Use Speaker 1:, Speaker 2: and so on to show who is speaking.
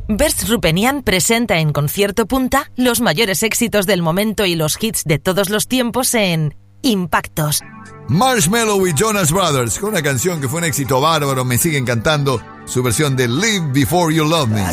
Speaker 1: Bers Rupenian presenta en Concierto Punta los mayores éxitos del momento y los hits de todos los tiempos en Impactos.
Speaker 2: Marshmello y Jonas Brothers, con una canción que fue un éxito bárbaro, me siguen cantando su versión de Live Before You Love Me.